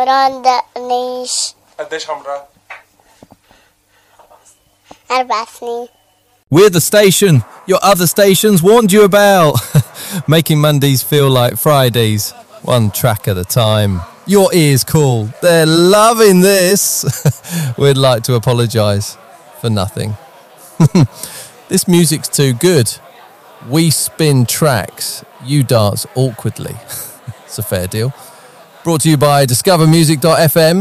روندا نيش. قديش عمرها؟ 4 سنين. We're the station your other stations warned you about. Making Mondays feel like Fridays, one track at a time. Your ears call. They're loving this. We'd like to apologise for nothing. This music's too good. We spin tracks. You dance awkwardly. It's a fair deal. Brought to you by discovermusic.fm.